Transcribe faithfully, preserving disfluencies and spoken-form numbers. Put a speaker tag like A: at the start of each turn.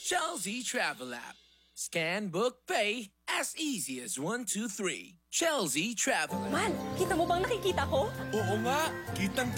A: Chelsea Travel App. Scan, book, pay as easy as one, two, three. Chelsea Travel App.
B: Man, kita mo bang nakikita ko?
C: Oo nga, kitang